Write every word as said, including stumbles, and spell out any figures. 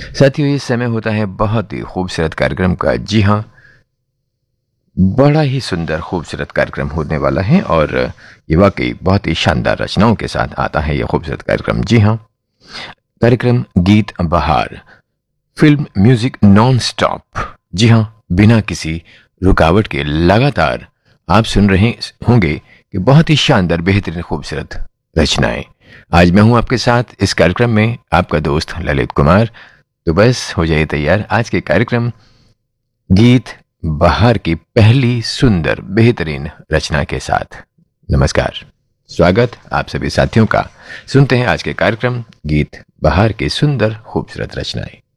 साथियों, ये समय होता है बहुत ही खूबसूरत कार्यक्रम का। जी हाँ, बड़ा ही सुंदर खूबसूरत कार्यक्रम होने वाला है और ये वाकई बहुत ही शानदार रचनाओं के साथ आता है ये खूबसूरत कार्यक्रम। जी हाँ, कार्यक्रम गीत बहार, फिल्म म्यूजिक नॉन स्टॉप। जी हाँ, बिना किसी रुकावट के लगातार आप सुन रहे होंगे कि बहुत ही शानदार बेहतरीन खूबसूरत रचनाएं। आज मैं हूं आपके साथ इस कार्यक्रम में, आपका दोस्त ललित कुमार। तो बस हो जाइए तैयार आज के कार्यक्रम गीत बहार की पहली सुंदर बेहतरीन रचना के साथ। नमस्कार, स्वागत आप सभी साथियों का। सुनते हैं आज के कार्यक्रम गीत बहार की सुंदर खूबसूरत रचनाएं।